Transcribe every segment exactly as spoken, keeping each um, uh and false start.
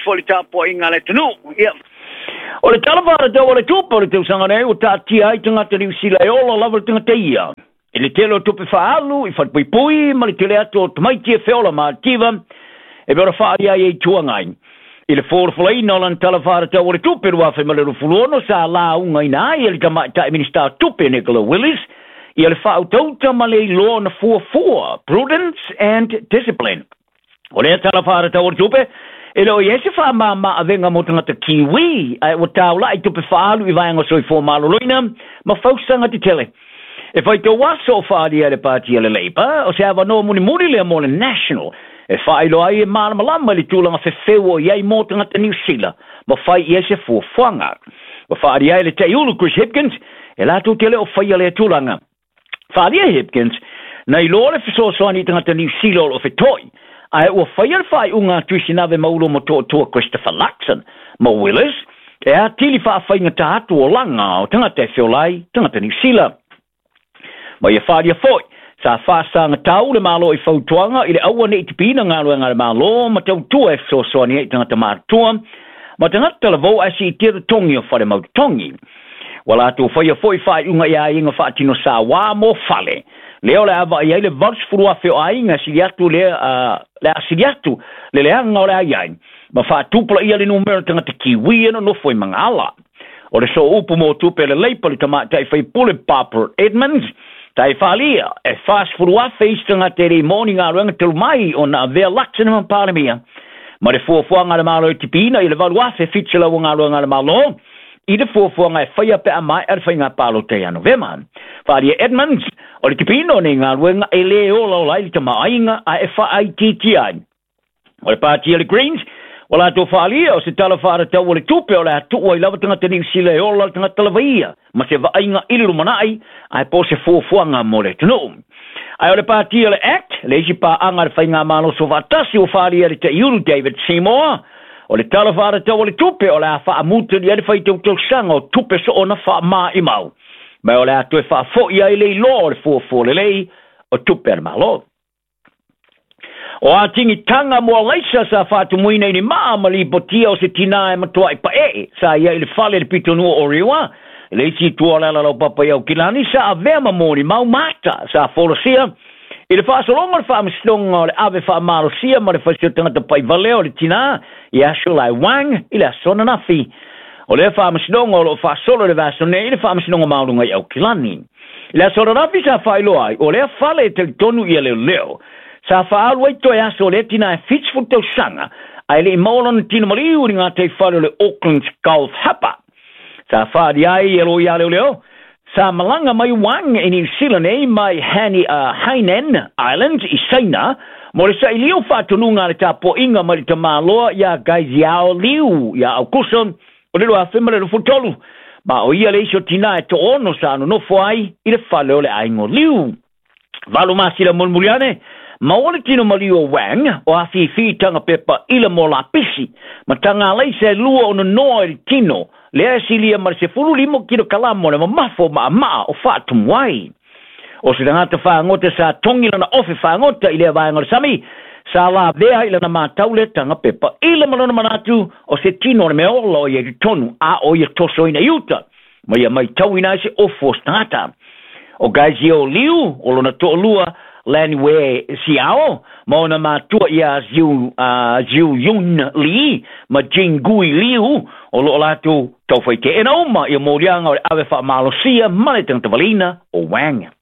fo le tapo inga le tunu. Ia. O le talavara tau o le tupa o le tau sanga nei o tātia ai tangata New Zealand e ola lava le tangata ia. E le telo tupe whaalu, i whatpui pui, ma le tele ato o tamaiti e whiola ma tiva, e bera whaari ai e tuangai. I le fōra whalai no lan talavara tau o le tupe rua whi malero fuluono sa la unga ina ai, e le tamata e minister tupe Nicola Willis, i le whaau tauta ma le loa na fua fua, prudence and discipline. O le talavara tau o le tupe, e lo yese fa ma ma avenga mo tangata kiwi ai o taula i tupe faalu i vaenga soi fo maloloina ma fausanga te tele e fai to waso fa di ele party ele Labour o se ava no muni muni le mo national e fai lo ai ma malama li tulanga fe feo ia mo tangata New Zealand ma fai yese fo fanga o fa di ele te ulu Chris Hipkins e la tu tele o fai ele tulanga fa di Hipkins nei lo le so so ni tangata New Zealand o fe toi ai o fire fai unga tuisinave maulo mo to to Christopher Luxon mo Willis e a tili fa fai ngata atu o langa o tangata fiolai tangata New Zealand ma ia faria foi sa fa sa ngata le malo i fautuanga i le aua nei tipina ngalo ngalo malo ma tau tu e so so ni tangata martua ma tangata le vo asi tira tongi o fare mau tongi wala tu fai foi fai unga ia inga fa tino sa wa mo fale leo le ava ia le vars furua feo ainga siliatu le uh, le siliatu le le anga le ai ma fa tupla ia le numero tanga te kiwi no no foi mangala o le so upu mo tupe le leipa le tama tai fai pule Papa Edmonds tai falia e fast furua face tanga te re morning a runga tel mai ona ve laxen man paramia ma le fo fo anga le malo tipina ile valua fe fitchela wanga runga le malo i de fo fo anga fai pe a mai er fai nga palo te ano ve man falia Edmonds o le tipino ni ngā ruenga e le o lau lai li tama ainga a e wha ai titiai. O le pātia le Greens, o la tō whaalia o se tala whaara tau o le tupe o le atu o i lava tangata New Zealand e o la tangata lavaia, ma se wa ainga iliru manai a e po se fōfuanga mo le tunu. Ai o le pātia le Act, le isi pā anga le whainga malo so vatasi o whaalia le te iuru David Seymour, o le tala whaara tau o le tupe o le a wha amuta ni ade whai tau tau sanga o tupe so ona wha maa i mau. Ma o le atu e wha fo ia i lei lo le fo fo le lei o tupe ar malo. O a tingi tanga mua laisa sa whatu muina i ni maa ma li botia o se tina e matua i pa e sa ia i le fale le pito nua o riwa le si tua lela lau papa iau kilani sa a vema moni mau mata sa folosia i le wha solonga le whaamistonga o le ave wha marosia ma le wha tangata pai valeo le tina i aso lai wang i le asona nafi o le fa masnonga o fa solo le vaso nei le fa masnonga maunga i au kilani le solo rafi sa failo ai o le fale te tonu i le leo sa fa alwai to ya so le tina fits fu te sanga ai le molon tina mari u nga te fale le Auckland Golf Hapa sa fa di ai elo ya le leo sa malanga mai wang in New Zealand e mai hani uh, Hainan Island i Saina mo le sa ilio fa tununga le tapo inga mai te maloa ya gaiziao liu ya au kuson o le loa whemare lo futolu, ma o ia le iso tina e to ono sa anu no fuai i le whale o le aingo liu. Valo masi la mulmuliane, ma o le tino maliu o wang, o a fi fi tanga pepa ila mo la pisi, ma tanga lei se lua o no noa i tino, le asilia mar se fulu limo kilo kalamo le mamafo ma maa o fatu mwai. O se tangata whaangote sa tongila na ofe whaangota i le vaenga sami, sa la vea ila na mātau le tanga pepa ila malona manatu o se tino ne meolo i e tonu a o i toso ina iuta ma ia mai tau ina se ofo stata o gaisi o liu o lona to lua lanwe siao ma ona mātua ia ziu uh, ziu yun li ma jingui liu o lo latu tau fai te ena uma i morianga o le ave wha malosia mane tanga tavalina o wanga.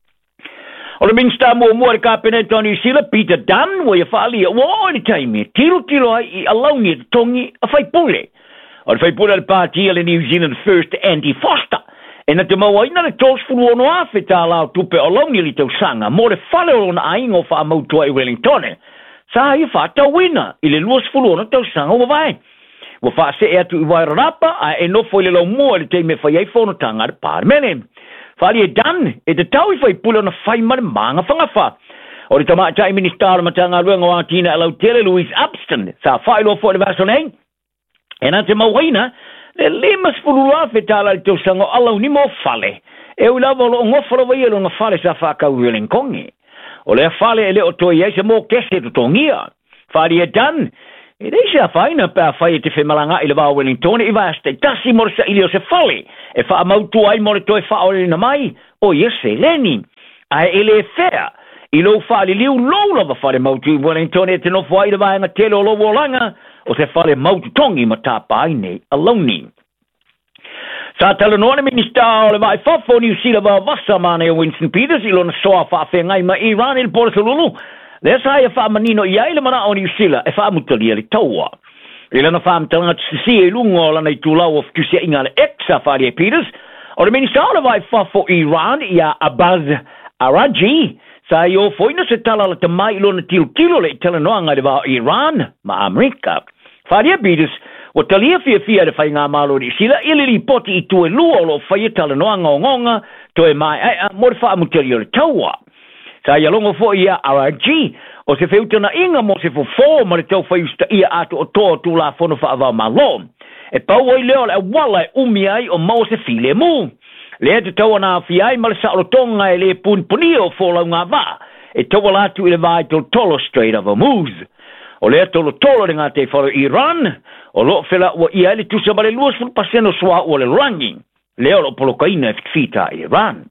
O le minsta mo mo le kapeneto New Zealand Peter Dunn wo ia fali o le taimi tiro tiro ai alauni tongi a fai pule o le fai pule le party le New Zealand First Andy Foster e na te maua ina le tos fulu ono afe ta lao tupe alauni li tau sanga mo le fale o na aingo fa amautua i Wellington sa ia fa ta wina i le luas fulu ono tau sanga o vai wo fa se e atu i wairarapa a e no foi le lau mua le taimi fai ai fono tanga le parmene Fali e dan, e te tau i fai pula na fai mare manga whangafa. O le tama tai minister matanga ruenga o atina alau tele Louise Upston, sa fai lo fo le vaso nei. E na te mawaina, le lemas fulula fe tala le tau sango alau ni mo fale. E u lava lo ngofala vai elo nga fale sa whakau Wellingkongi. O le fale e le o toi eise mo kese to tongia. Fali e dan, E dei sia faina pa fai te femalanga i le va Wellington i va ste tasi mo sa ilio se fale e fa mautu ai mo le toe fa o na mai o yese leni ai ele fea i lo fa li liu lo lo va fare mautu Wellington e te no foi le va na telo lo volanga o se fale mautu tongi mata pai nei aloni sa tala no ne minista o le vai fafo New Zealand va vasa mane Winston Peters i lo na soa fa fe ngai ma Iran il portolulu le sai fa manino ia ile mana o New Zealand e fa mutali le taua ile na fa mtanga si e lungo la nei tula of kusia inga le exa fa le Peters o le minista o le vai fafo Iran ia Abaz Araji sa yo foi no se tala la tamai lo na til kilo le tala no anga le va Iran ma Amerika fa le Peters o talia fia fia de whainga malo ni sila ili li poti i tue lua lo whaietala noa ngonga to e mai ai a mori wha amuteri o le taua. Sa ia longo fo ia R G o se whiutana inga mo se fo fo ma le tau whaiusta ia ato o toa tu la fono wha avau malo. E pau oi leo le wala e umi ai o mau se file mu. Le te taua na fi ai ma le sa tonga e le pun puni o fo lau ngā va. E taua latu i le vai to tolo straight of a moose. O lea tolo tolo de ngā te wharo Iran, o lo fela ua ia ele tusa bale luas fulu paseno swa ua le rangi, leo lo polo kaina e fita Iran.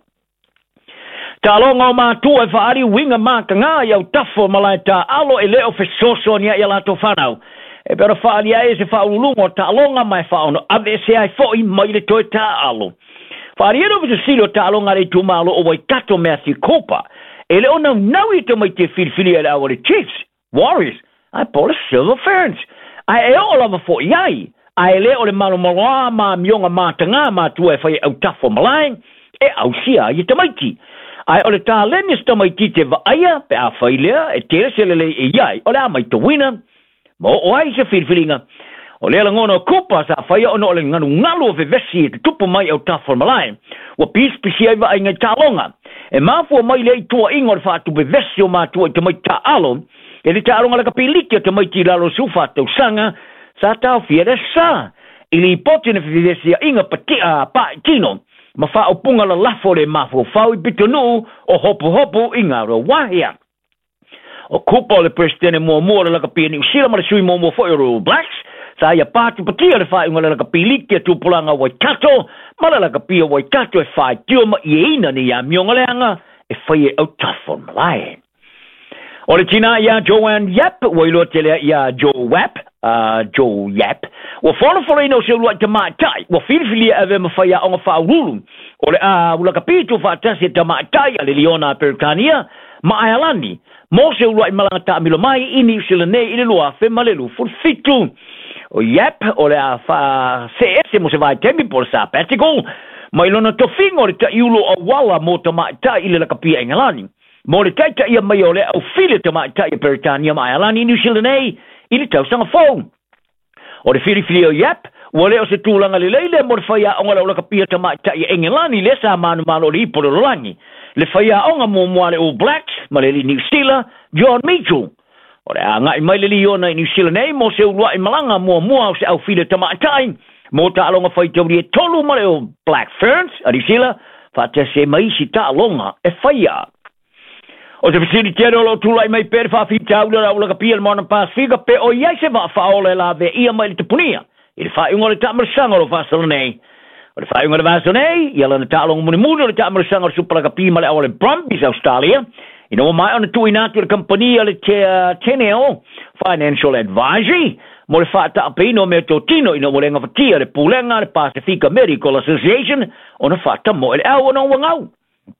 Ta alonga o mātua e whaari winga māka ngā iau tafo malai ta alo e leo fe soso nia ia lato whanau. E pero whaari ai se whaulungo ta alonga mai whaono, ave se ai fo i mai le toi ta alo. Whaari ero vise silo ta alonga le tu malo o wai kato Matthew Cooper, e leo nau nau i to mai te whirwhiri e awa le Chiefs, Warriors, ai pola Silver Ferns. Ai e o lava fo iai. Ai le o le malo maloa ma mionga ma tanga ma tu e whai au tafo malai. E au sia i tamaiti. Ai o le tā lenis tamaiti te vaaya pe a whai lea e tere se lele e iai. O le amai to wina. Mo o ai se whirwhiringa. O le ala ngono kupa sa whai o no le nganu ngalo ve vesi e te tupu mai au tafo malai. Wa pis pisi ai va ai ngai tālonga. E mafua mai le i tua ingo le whaatu be vesi o mātua i te mai tā alo. E li tāronga la kapiliki o te maiti lalo sufa tau sanga, sa tau fia de sa. I li poti na whiwesia inga patia pa tino, ma wha o punga la lafo le mafo whau i bito nuu o hopu hopu inga ro wahia. O kupa o le presidente mua mua la kapia ni usila ma le sui mua mua fo All Blacks, sa ia pātu patia le wha inga la kapiliki a tupulanga Waikato, ma la kapia Waikato e whai tioma i eina ni a mionga leanga e whai e au tafon malai. O le tina ia Joanne Yap, wailo telea ia Joe Wap, uh, Joe Yap. Wa fono fono ino se ulua te maatai, wa filfili ave mawhaia o nga whaurulu. O le a uh, ulaka pitu whaatasi te maatai a le Leona Perikania, ma Ayalani. Mo se ulua i malanga ta amilo mai ini usila nei ili lua fe malelu furfitu. O Yap, o le a wha C S mo se vai temi por sa patical, ma ilona tofingo le ta iulo o wala mo ta maatai ili laka pia Engelani. Mo le taita ia mai o le au file te mai taia Peritania mai alani New Zealand nei, i le tau sanga fong. O le fili fili o Yap, o le o se tūlanga le leile mo le whaia onga la ulaka pia te mai taia Engelani le sa manu manu le ipo le langi. Le whaia onga mo mua le All Blacks, ma le li New Zealand, John Mitchell. O le a ngai mai le li ona i New Zealand nei, mo se ulua i malanga mo mua o se au file te mai taia. Mo ta alonga whai te uri e tolu ma le All Black Ferns, a New Zealand, fa te se mai si ta alonga e whaia. O te fisiri tero lo tula i mai pere wha whita ula la ula ka pia le mona Pasifika pe o iai se wa whaole la ve ia mai le te punia. I le wha unga le tamarasanga lo whasala nei. O le wha unga le whasala nei, ia lana tālonga muni muni o le tamarasanga lo supala ka pia ma le awa le Brumbies Australia. I no mai ona tui natu le compania le te uh, Teneo Financial Advisory. Mo le wha ta apino me to tino i no mo lenga whatia le pulenga le Pacifica Medical Association o na wha ta mo ele au o na wangau.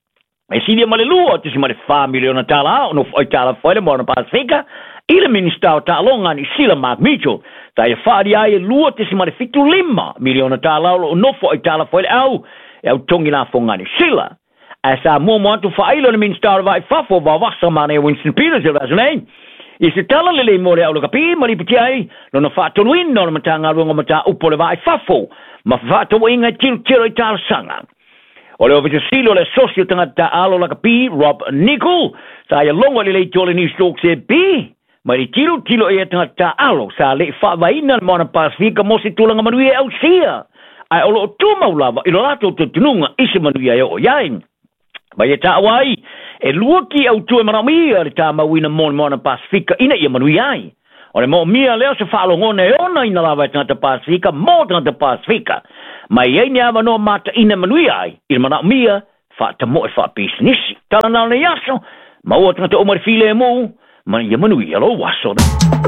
E sidi ma le lua, te si ma le wha miliona tala, o no fai tala fai le mona Pasifika, i le minister o talonga ni sila Mark Mitchell, ta e whaari ai e lua te si ma le fitu lima miliona tala, o no fai tala fai le au, e au tongi la fonga ni sila. E sa mua mua tu whailo le minister o vai fafo, wa wasa mane e Winston Peters e raso nei. I se tala le le mo le au le kapi, ma li piti ai, no na whaatonu in, no na matanga runga mata upo le vai fafo, ma whaatonu inga tiru tiru i tala sanga. O le ofisa silo le socio tangata alo la kapi, Rob Nicol, sa ia longa le leito le News Talk se pi, ma li tilo tilo e tangata alo, sa le whawaina le mona Pasifika mo se tulanga manui e au sia. Ai olo o tūmau lava, ilo lato te tununga isi manui e o iain. Ma ia ta awai, e lua ki au tue marami, le ta mawina mona mona Pasifika, ina ia manui ai. O le mo mia leo se whaalongone e ona ina lawa e tangata Pasifika, mo tangata Pasifika. Mai ei ni awa no mata ina manui ai, ina mana mia, wha ta mo e wha pisinisi. Tala nao na yaso, ma ua tangata omar file e mo, ma ia manui alo waso.